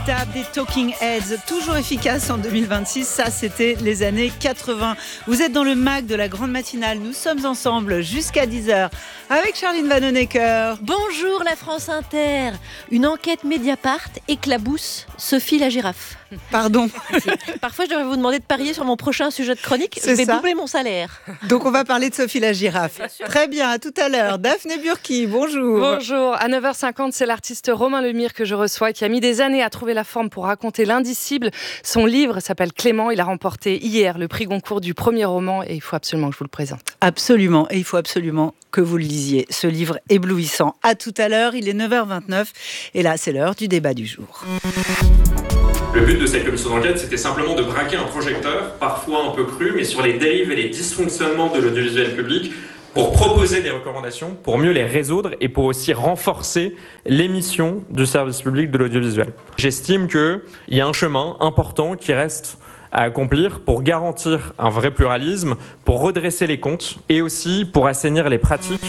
Inéluctable des Talking Heads, toujours efficace en 2026, ça c'était les années 80. Vous êtes dans le MAG de la grande matinale, nous sommes ensemble jusqu'à 10h avec Charline Vanhoenacker. Bonjour la France Inter. Une enquête Mediapart éclabousse Sophie la girafe. Pardon. Parfois je devrais vous demander de parier sur mon prochain sujet de chronique, je vais doubler mon salaire. Donc on va parler de Sophie la girafe. Très bien, à tout à l'heure. Daphné Burki, bonjour. Bonjour, à 9h50 c'est l'artiste Romain Lemire que je reçois qui a mis des années à trouver la forme pour raconter l'indicible. Son livre s'appelle Clément, il a remporté hier le prix Goncourt du premier roman et il faut absolument que je vous le présente. Absolument, et il faut absolument que vous le lisiez, ce livre éblouissant. À tout à l'heure, il est 9h29 et là c'est l'heure du débat du jour. Le but de cette commission d'enquête, c'était simplement de braquer un projecteur, parfois un peu cru, mais sur les dérives et les dysfonctionnements de l'audiovisuel public, pour proposer des recommandations, pour mieux les résoudre et pour aussi renforcer les missions du service public de l'audiovisuel. J'estime qu'il y a un chemin important qui reste à accomplir pour garantir un vrai pluralisme, pour redresser les comptes et aussi pour assainir les pratiques.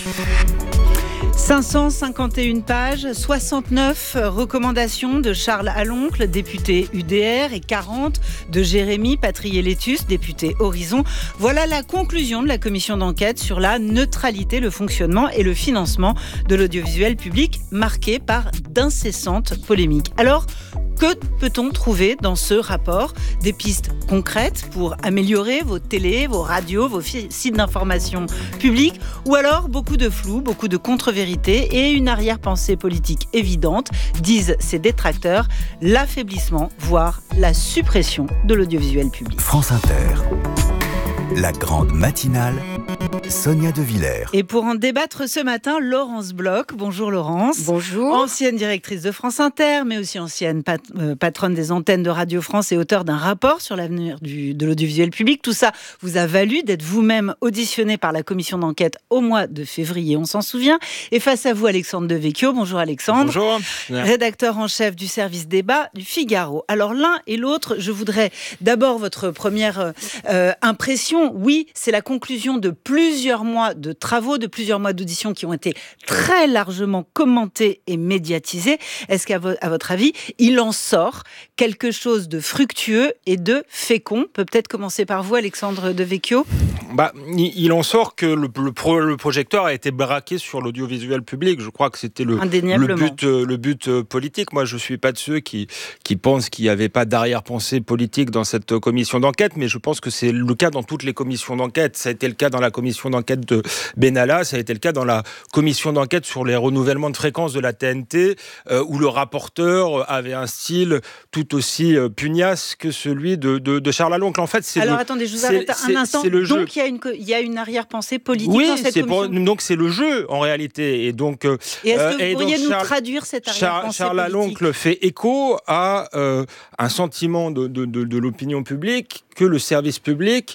551 pages, 69 recommandations de Charles Aloncle, député UDR, et 40 de Jérémy Patrié-Létus, député Horizon. Voilà la conclusion de la commission d'enquête sur la neutralité, le fonctionnement et le financement de l'audiovisuel public, marqué par d'incessantes polémiques. Alors, que peut-on trouver dans ce rapport ? Des pistes concrètes pour améliorer vos télés, vos radios, vos sites d'information publics, ou alors beaucoup de flou, beaucoup de contre-vérités et une arrière-pensée politique évidente, disent ses détracteurs, l'affaiblissement, voire la suppression de l'audiovisuel public. France Inter, la grande matinale, Sonia De Villers. Et pour en débattre ce matin, Laurence Bloch. Bonjour Laurence. Bonjour. Ancienne directrice de France Inter, mais aussi ancienne patronne des antennes de Radio France et auteure d'un rapport sur l'avenir de l'audiovisuel public. Tout ça vous a valu d'être vous-même auditionnée par la commission d'enquête au mois de février, on s'en souvient. Et face à vous, Alexandre Devecchio. Bonjour Alexandre. Bonjour. Rédacteur en chef du service débat du Figaro. Alors l'un et l'autre, je voudrais d'abord votre première impression. Oui, c'est la conclusion de plusieurs mois de travaux, de plusieurs mois d'auditions qui ont été très largement commentés et médiatisés. Est-ce qu'à votre avis, il en sort quelque chose de fructueux et de fécond ? Peut-être commencer par vous, Alexandre Devecchio. Il en sort que le projecteur a été braqué sur l'audiovisuel public. Je crois que c'était le but politique. Moi, je ne suis pas de ceux qui pensent qu'il n'y avait pas d'arrière-pensée politique dans cette commission d'enquête, mais je pense que c'est le cas dans toutes les commissions d'enquête. Ça a été le cas dans la commission d'enquête de Benalla, ça a été le cas dans la commission d'enquête sur les renouvellements de fréquences de la TNT, où le rapporteur avait un style tout aussi pugnace que celui de Charles Aloncle. En fait, attendez, je vous arrête un instant. Donc, il y a une arrière-pensée politique dans cette commission. Donc c'est le jeu, en réalité. Et donc, est-ce que vous pourriez nous traduire cette arrière-pensée Charles politique ? Aloncle fait écho à un sentiment de l'opinion publique que le service public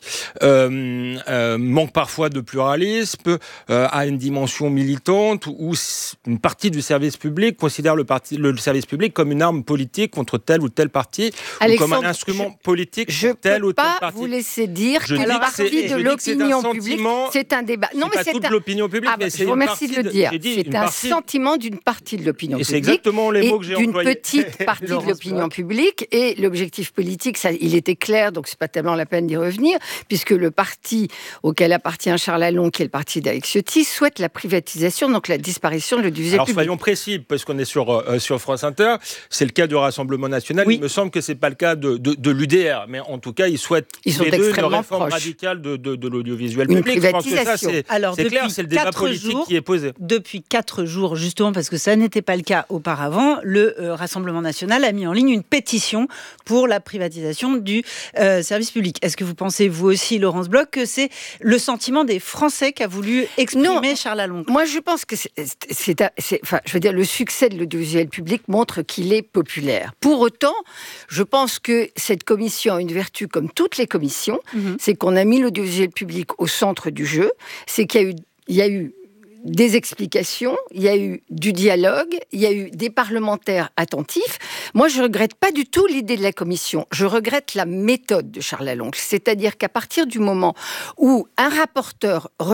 manque parfois de pluralisme, a une dimension militante, où une partie du service public considère le service public comme une arme politique contre tel ou tel parti, ou comme un instrument politique pour tel ou tel parti. Je ne peux pas vous laisser dire que la partie de l'opinion publique, c'est un débat. Non, mais c'est pas toute l'opinion publique, mais c'est je vous remercie de le dire. C'est un sentiment d'une partie de l'opinion publique. Et c'est exactement les mots que j'ai employés. D'une petite partie de l'opinion publique. Et l'objectif politique, ça, il était clair, donc c'est pas tellement la peine d'y revenir, puisque le parti auquel appartient Charles Aloncle, qui est le parti d'Alex Ciotti, souhaite la privatisation, donc la disparition de l'audiovisuel public. Alors soyons précis, parce qu'on est sur France Inter, c'est le cas du Rassemblement National. Oui. Il me semble que c'est pas le cas de l'UDR, mais en tout cas, ils souhaitent une réforme radicale de l'audiovisuel public. Une privatisation. Je pense que ça, c'est clair, c'est le débat politique qui est posé. Depuis 4 jours, justement, parce que ça n'était pas le cas auparavant, le Rassemblement National a mis en ligne une pétition pour la privatisation du service public. Est-ce que vous pensez, vous aussi, Laurence Bloch, que c'est le sentiment des Français qu'a voulu exprimer Charles Aloncle? Moi, je pense que le succès de l'audiovisuel public montre qu'il est populaire. Pour autant, je pense que cette commission a une vertu comme toutes les commissions, c'est qu'on a mis l'audiovisuel public au centre du jeu, c'est qu'il y a eu des explications, il y a eu du dialogue, il y a eu des parlementaires attentifs. Moi, je ne regrette pas du tout l'idée de la commission. Je regrette la méthode de Charles Aloncle. C'est-à-dire qu'à partir du moment où un rapporteur relaye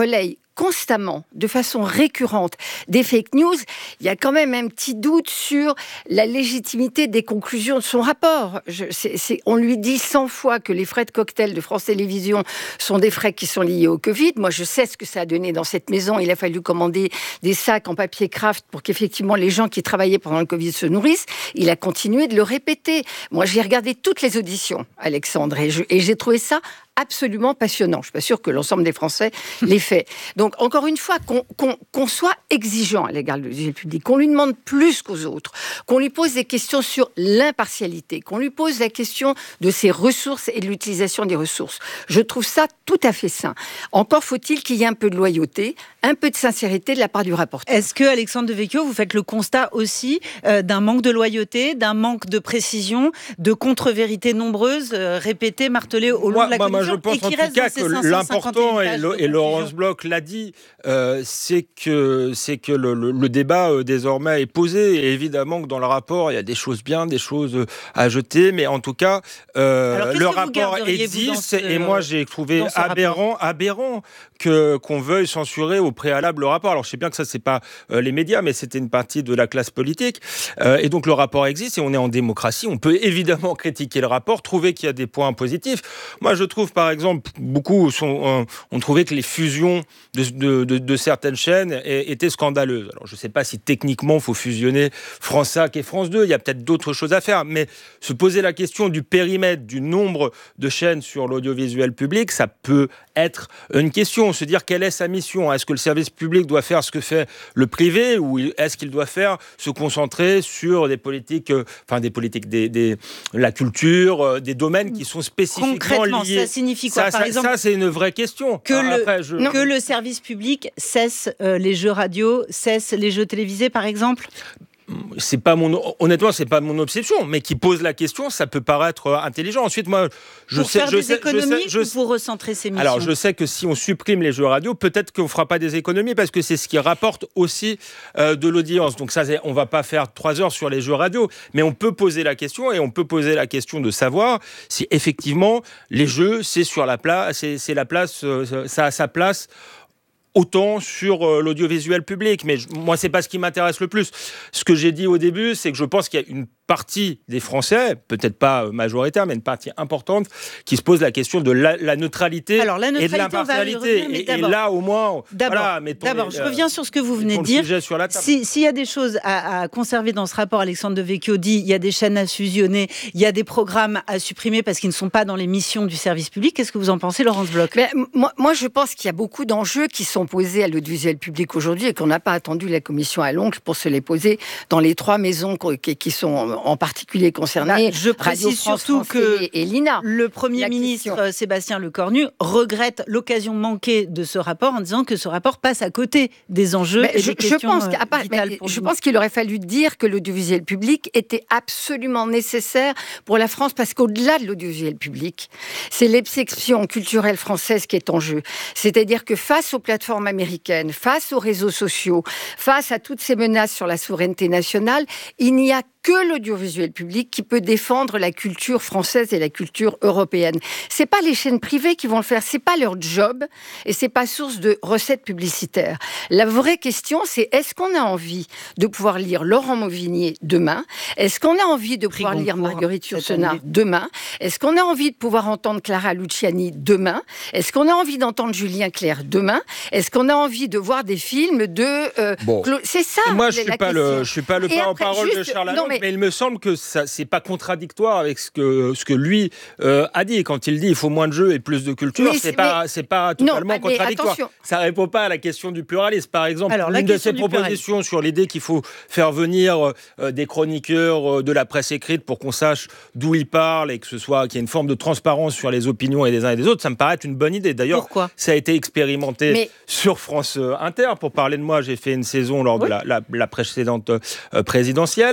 constamment, de façon récurrente, des fake news, il y a quand même un petit doute sur la légitimité des conclusions de son rapport. On lui dit 100 fois que les frais de cocktail de France Télévisions sont des frais qui sont liés au Covid. Moi, je sais ce que ça a donné dans cette maison. Il a fallu commander des sacs en papier craft pour qu'effectivement les gens qui travaillaient pendant le Covid se nourrissent. Il a continué de le répéter. Moi, j'ai regardé toutes les auditions, Alexandre, et j'ai trouvé ça absolument passionnant. Je ne suis pas sûre que l'ensemble des Français l'ait fait. Donc, encore une fois, qu'on soit exigeant à l'égard de l'audiovisuel public, qu'on lui demande plus qu'aux autres, qu'on lui pose des questions sur l'impartialité, qu'on lui pose la question de ses ressources et de l'utilisation des ressources. Je trouve ça tout à fait sain. Encore faut-il qu'il y ait un peu de loyauté, un peu de sincérité de la part du rapporteur. Est-ce que, Alexandre Devecchio, vous faites le constat aussi d'un manque de loyauté, d'un manque de précision, de contre-vérités nombreuses, répétées, martelées au long de la commission? Je pense en tout cas que l'important, et Laurence Bloch l'a dit, c'est que le débat désormais est posé. Et évidemment que dans le rapport, il y a des choses bien, des choses à jeter, mais en tout cas, le rapport existe. Et moi, j'ai trouvé aberrant qu'on veuille censurer au préalable le rapport. Alors, je sais bien que ça, c'est pas les médias, mais c'était une partie de la classe politique. Et donc, le rapport existe et on est en démocratie. On peut évidemment critiquer le rapport, trouver qu'il y a des points positifs. Moi, je trouve, par exemple, beaucoup ont trouvé que les fusions de certaines chaînes étaient scandaleuses. Alors, je ne sais pas si techniquement, il faut fusionner France-Sac et France 2. Il y a peut-être d'autres choses à faire. Mais se poser la question du périmètre, du nombre de chaînes sur l'audiovisuel public, ça peut être une question. Se dire quelle est sa mission. Est-ce que le service public doit faire ce que fait le privé ou est-ce qu'il doit se concentrer sur des politiques, la culture, des domaines qui sont spécifiquement concrètement, liés. Ça signifie quoi, par exemple, ça, c'est une vraie question. Que le service public cesse les jeux radio, cesse les jeux télévisés, par exemple? Honnêtement, c'est pas mon obsession, mais qui pose la question, ça peut paraître intelligent. Ensuite, moi, pour recentrer ces missions. Alors, je sais que si on supprime les jeux radio, peut-être qu'on fera pas des économies parce que c'est ce qui rapporte aussi de l'audience. Donc ça, on va pas faire 3 heures sur les jeux radio, mais on peut poser la question et on peut poser la question de savoir si effectivement les jeux, c'est sur la place, ça a sa place. Autant sur l'audiovisuel public. Mais moi, c'est pas ce qui m'intéresse le plus. Ce que j'ai dit au début, c'est que je pense qu'il y a une partie des Français, peut-être pas majoritaire, mais une partie importante, qui se pose la question de la neutralité, et de l'impartialité. Et là, au moins... D'abord, je reviens sur ce que vous venez de dire. S'il y a des choses à conserver dans ce rapport, Alexandre Devecchio dit il y a des chaînes à fusionner, il y a des programmes à supprimer parce qu'ils ne sont pas dans les missions du service public. Qu'est-ce que vous en pensez, Laurence Bloch? Moi, je pense qu'il y a beaucoup d'enjeux qui sont posés à l'audiovisuel public aujourd'hui et qu'on n'a pas attendu la commission à l'oncle pour se les poser dans les 3 maisons qui sont en particulier concernées. Je précise surtout que et l'INA. Le Premier ministre Sébastien Lecornu regrette l'occasion manquée de ce rapport en disant que ce rapport passe à côté des enjeux et des questions vitales pour nous. Je pense qu'il aurait fallu dire que l'audiovisuel public était absolument nécessaire pour la France parce qu'au-delà de l'audiovisuel public, c'est l'exception culturelle française qui est en jeu. C'est-à-dire que face aux plateformes américaines, face aux réseaux sociaux, face à toutes ces menaces sur la souveraineté nationale, il n'y a que l'audiovisuel public qui peut défendre la culture française et la culture européenne. C'est pas les chaînes privées qui vont le faire, c'est pas leur job et c'est pas source de recettes publicitaires. La vraie question, c'est est-ce qu'on a envie de pouvoir lire Laurent Mauvignier demain? Est-ce qu'on a envie de pouvoir lire Marguerite Yourcenar demain? Est-ce qu'on a envie de pouvoir entendre Clara Luciani demain? Est-ce qu'on a envie d'entendre Julien Clerc demain? Est-ce qu'on a envie de voir des films de... C'est ça. Moi, je suis pas le porte-parole de Charles Alonso. Mais il me semble que ça, c'est pas contradictoire avec ce que lui a dit. Quand il dit il faut moins de jeux et plus de culture, c'est pas totalement contradictoire. Ça répond pas à la question du pluralisme. Par exemple, une de ses propositions sur l'idée qu'il faut faire venir des chroniqueurs de la presse écrite pour qu'on sache d'où ils parlent et qu'il y ait une forme de transparence sur les opinions et des uns et des autres, ça me paraît être une bonne idée. D'ailleurs, ça a été expérimenté sur France Inter. Pour parler de moi, j'ai fait une saison lors de la précédente présidentielle. Là,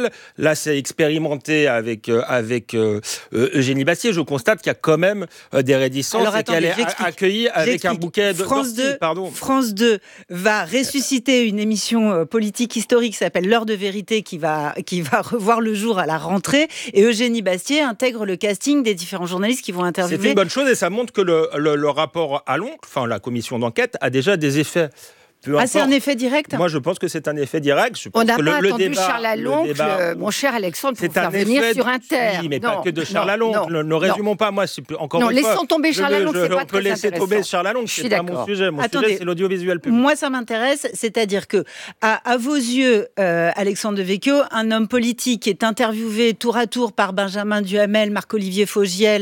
là, c'est expérimenté avec Eugénie Bastier. Je constate qu'il y a quand même des réticences et qu'elle est accueillie avec un bouquet de... France 2 va ressusciter une émission politique historique qui s'appelle L'heure de vérité qui va revoir le jour à la rentrée, et Eugénie Bastier intègre le casting des différents journalistes qui vont interviewer. C'est une bonne chose et ça montre que le rapport à l'oncle, enfin la commission d'enquête, a déjà des effets. C'est un effet direct ? Moi, je pense que c'est un effet direct. On n'a pas attendu Charles Aloncle, mon cher Alexandre, pour faire venir sur Inter. Oui, mais pas que de Charles Aloncle. Ne résumons pas. Moi, encore une fois... laissons tomber Charles Aloncle, c'est pas très intéressant. On peut laisser tomber Charles Aloncle, c'est pas mon sujet. Mon sujet, c'est l'audiovisuel public. Moi, ça m'intéresse. C'est-à-dire que, à vos yeux, Alexandre Devecchio, un homme politique est interviewé tour à tour par Benjamin Duhamel, Marc-Olivier Fogiel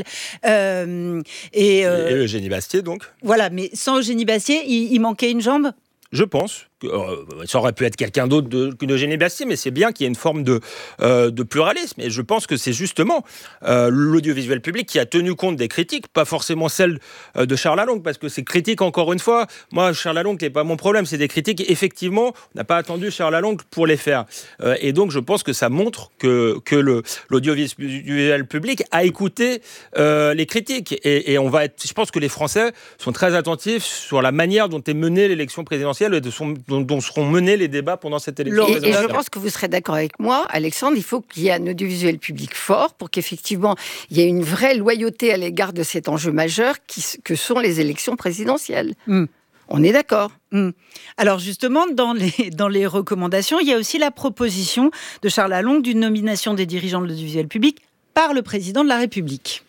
et Eugénie Bastier, donc. Voilà, mais sans Eugénie Bastier, il manquait une jambe ? Je pense. Ça aurait pu être quelqu'un d'autre qu'une Eugénie Bastier, mais c'est bien qu'il y ait une forme de pluralisme. Et je pense que c'est justement l'audiovisuel public qui a tenu compte des critiques, pas forcément celles de Charles Aloncle, parce que ces critiques, encore une fois, moi, Charles Aloncle n'est pas mon problème, c'est des critiques, effectivement, on n'a pas attendu Charles Aloncle pour les faire. Et donc, je pense que ça montre que l'audiovisuel public a écouté les critiques. Et je pense que les Français sont très attentifs sur la manière dont est menée l'élection présidentielle et dont seront menés les débats pendant cette élection. Et je pense que vous serez d'accord avec moi, Alexandre, il faut qu'il y ait un audiovisuel public fort pour qu'effectivement il y ait une vraie loyauté à l'égard de cet enjeu majeur que sont les élections présidentielles. On est d'accord. Alors justement, dans les recommandations, il y a aussi la proposition de Charles Aloncle d'une nomination des dirigeants de l'audiovisuel public par le président de la République.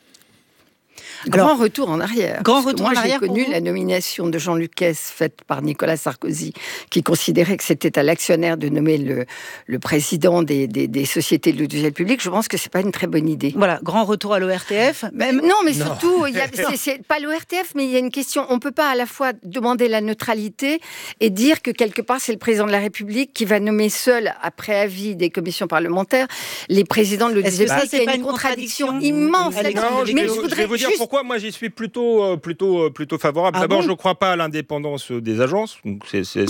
Grand retour en arrière. Moi, j'ai connu la nomination de Jean Lucas faite par Nicolas Sarkozy, qui considérait que c'était à l'actionnaire de nommer le président des sociétés de l'audiovisuel public. Je pense que c'est pas une très bonne idée. Voilà, grand retour à l'ORTF. Surtout, c'est pas l'ORTF, mais il y a une question. On peut pas à la fois demander la neutralité et dire que quelque part c'est le président de la République qui va nommer seul, après avis des commissions parlementaires, les présidents de l'audiovisuel public. C'est pas une contradiction immense. Je vais vous dire pourquoi moi j'y suis plutôt favorable. D'abord, je ne crois pas à l'indépendance des agences. Donc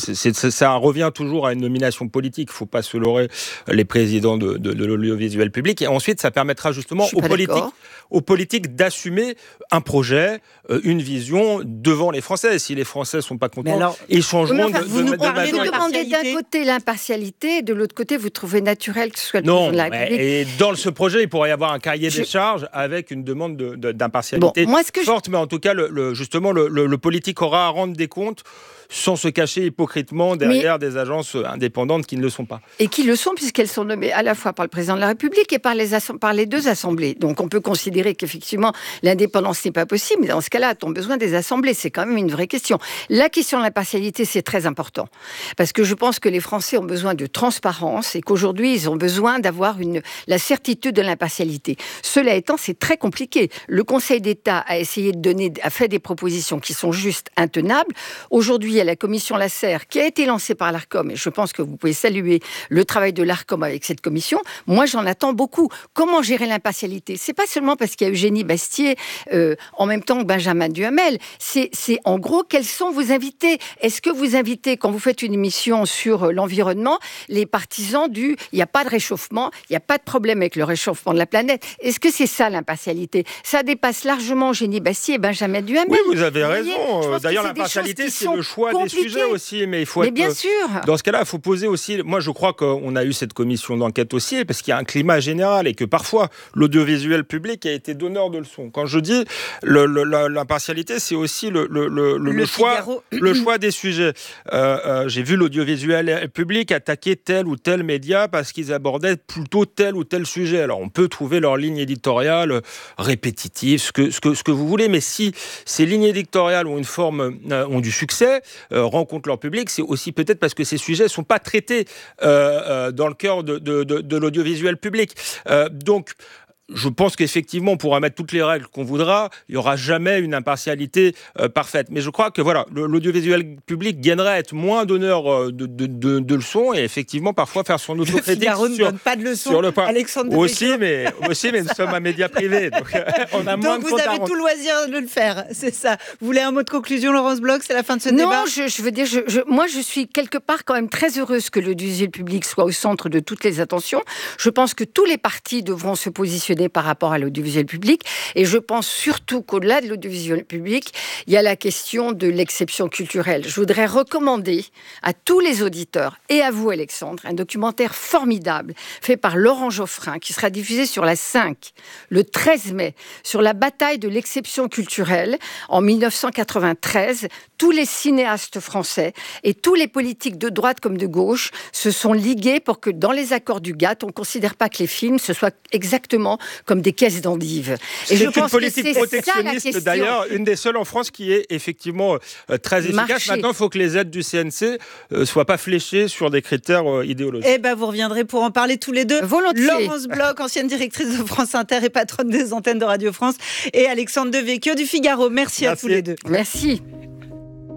ça revient toujours à une nomination politique. Il ne faut pas se leurrer les présidents de l'audiovisuel public. Et ensuite, ça permettra justement aux politiques d'assumer un projet, une vision devant les Français. Et si les Français ne sont pas contents, ils changeront vous nous demandez d'un côté l'impartialité, de l'autre côté, vous trouvez naturel que ce soit le président de la République. Et dans ce projet, il pourrait y avoir un cahier des charges avec une demande d'impartialité forte, mais en tout cas, justement, le politique aura à rendre des comptes sans se cacher hypocritement derrière des agences indépendantes qui ne le sont pas. Et qui le sont, puisqu'elles sont nommées à la fois par le président de la République et par les deux assemblées. Donc on peut considérer qu'effectivement, l'indépendance n'est pas possible, mais dans ce cas-là, a-t-on besoin des assemblées ? C'est quand même une vraie question. La question de l'impartialité, c'est très important. Parce que je pense que les Français ont besoin de transparence et qu'aujourd'hui, ils ont besoin d'avoir la certitude de l'impartialité. Cela étant, c'est très compliqué. Le Conseil d'État a fait des propositions qui sont juste intenables. Aujourd'hui, il y a la commission Lasserre qui a été lancée par l'Arcom, et je pense que vous pouvez saluer le travail de l'Arcom avec cette commission. Moi, j'en attends beaucoup. Comment gérer l'impartialité ? C'est pas seulement parce qu'il y a Eugénie Bastier en même temps que Benjamin Duhamel. C'est en gros, quels sont vos invités ? Est-ce que vous invitez, quand vous faites une émission sur l'environnement, les partisans il n'y a pas de réchauffement, il n'y a pas de problème avec le réchauffement de la planète ? Est-ce que c'est ça l'impartialité ? Ça dépasse largement Eugénie Bastier et Benjamin Duhamel. Oui, vous avez raison. D'ailleurs, l'impartialité, c'est le choix des sujets aussi, mais il faut être... bien sûr. Dans ce cas-là, il faut poser aussi... Moi, je crois qu'on a eu cette commission d'enquête aussi, parce qu'il y a un climat général et que parfois, l'audiovisuel public a été donneur de leçons. Quand je dis l'impartialité, c'est aussi le choix des sujets. J'ai vu l'audiovisuel public attaquer tel ou tel média parce qu'ils abordaient plutôt tel ou tel sujet. Alors, on peut trouver leur ligne éditoriale répétitive, ce que vous voulez, mais si ces lignes éditoriales ont du succès, rencontrent leur public, c'est aussi peut-être parce que ces sujets ne sont pas traités dans le cœur de l'audiovisuel public. Donc, je pense qu'effectivement, on pourra mettre toutes les règles qu'on voudra, il n'y aura jamais une impartialité parfaite. Mais je crois que l'audiovisuel public gagnerait à être moins donneur de leçons et effectivement parfois faire son autocritique. Le Figaro ne donne pas de leçons, Alexandre Devecchio. Aussi, mais nous sommes un média privé, donc on a moins de vous avez tout loisir de le faire, c'est ça. Vous voulez un mot de conclusion, Laurence Bloch? C'est la fin de ce débat. Non, je veux dire, moi je suis quelque part quand même très heureuse que l'audiovisuel public soit au centre de toutes les attentions. Je pense que tous les partis devront se positionner par rapport à l'audiovisuel public. Et je pense surtout qu'au-delà de l'audiovisuel public, il y a la question de l'exception culturelle. Je voudrais recommander à tous les auditeurs et à vous, Alexandre, un documentaire formidable fait par Laurent Geoffrin qui sera diffusé sur la 5 le 13 mai sur la bataille de l'exception culturelle en 1993. Tous les cinéastes français et tous les politiques de droite comme de gauche se sont ligués pour que dans les accords du GATT, on ne considère pas que les films ce soit exactement comme des caisses d'endives. Et je pense que c'est une politique protectionniste d'ailleurs, une des seules en France qui est effectivement très efficace. Maintenant, il faut que les aides du CNC ne soient pas fléchées sur des critères idéologiques. Eh bien, vous reviendrez pour en parler tous les deux. Volontiers. Laurence Bloch, ancienne directrice de France Inter et patronne des antennes de Radio France, et Alexandre Devecchio du Figaro. Merci à tous les deux. Merci.